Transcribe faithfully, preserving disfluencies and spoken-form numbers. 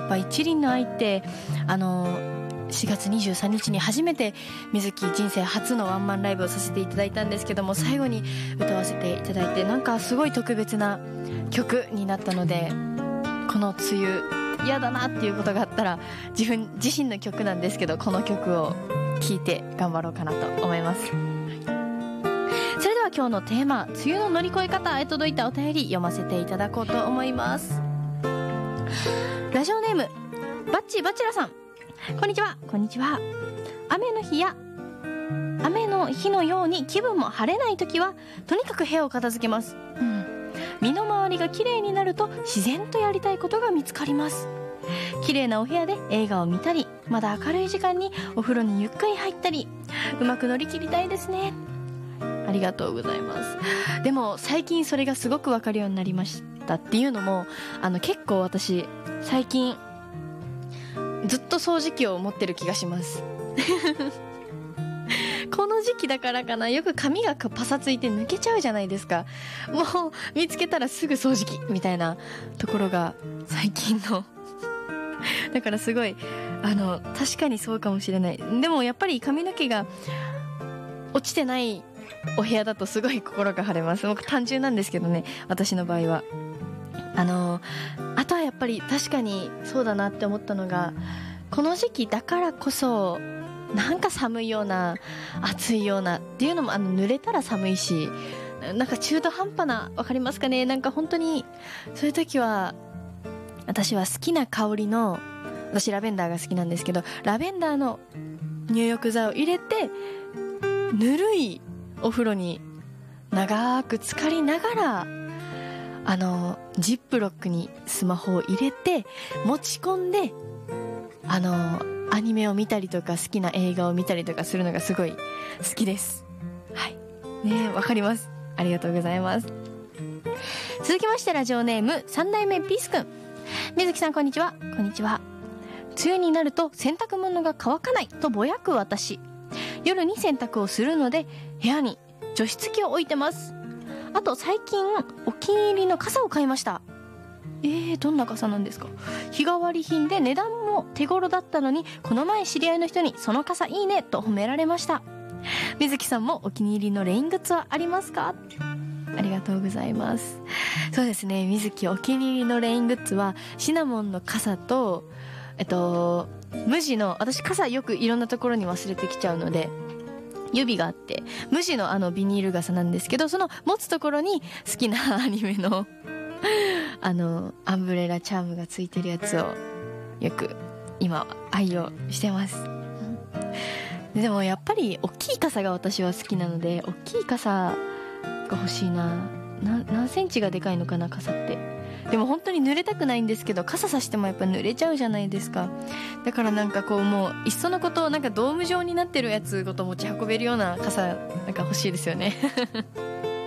ぱ一輪の愛ってあのしがつにじゅうさんにちに初めて水木人生初のワンマンライブをさせていただいたんですけども、最後に歌わせていただいてなんかすごい特別な曲になったので、この梅雨嫌だなっていうことがあったら自分自身の曲なんですけど、この曲を聴いて頑張ろうかなと思います。それでは今日のテーマ、梅雨の乗り越え方へ届いたお便り読ませていただこうと思います。ラジオネームバッチバチラさん、こんにちは。こんにちは。雨の日や雨の日のように気分も晴れないときはとにかく部屋を片付けます、うん、身の回りが綺麗になると自然とやりたいことが見つかります。綺麗なお部屋で映画を見たり、まだ明るい時間にお風呂にゆっくり入ったり、うまく乗り切りたいですね。ありがとうございます。でも最近それがすごくわかるようになりましたっていうのも、あの結構私最近ずっと掃除機を持ってる気がしますこの時期だからかな、よく髪がパサついて抜けちゃうじゃないですか。もう見つけたらすぐ掃除機みたいなところが最近のだからすごいあの確かにそうかもしれない。でもやっぱり髪の毛が落ちてないお部屋だとすごい心が晴れます。僕単純なんですけどね、私の場合は。あのあとはやっぱり確かにそうだなって思ったのが、この時期だからこそなんか寒いような暑いようなっていうのも、あの濡れたら寒いし、なんか中途半端な、わかりますかね、なんか本当にそういう時は私は好きな香りの、私ラベンダーが好きなんですけど、ラベンダーの入浴剤を入れてぬるいお風呂に長く浸かりながら、あのジップロックにスマホを入れて持ち込んで、あのアニメを見たりとか好きな映画を見たりとかするのがすごい好きです。はいね、わかります。ありがとうございます。続きましてラジオネームさん代目ピースくん、水木さんこんにちは。こんにちは。梅雨になると洗濯物が乾かないとぼやく私、夜に洗濯をするので部屋に除湿機を置いてます。あと最近お気に入りの傘を買いました。えー、どんな傘なんですか？日替わり品で値段も手頃だったのに、この前知り合いの人にその傘いいねと褒められました。水木さんもお気に入りのレイングッズはありますか？ありがとうございます。そうですね、水木お気に入りのレイングッズはシナモンの傘と、えっと無地の、私傘よくいろんなところに忘れてきちゃうので指があって、無地のあのビニール傘なんですけど、その持つところに好きなアニメのあのアンブレラチャームがついてるやつをよく今愛用してます。でもやっぱり大きい傘が私は好きなので、大きい傘が欲しいな。な何センチがでかいのかな、傘って。でも本当に濡れたくないんですけど、傘さしてもやっぱ濡れちゃうじゃないですか。だからなんかこう、もういっそのことなんかドーム状になってるやつごと持ち運べるような傘なんか欲しいですよね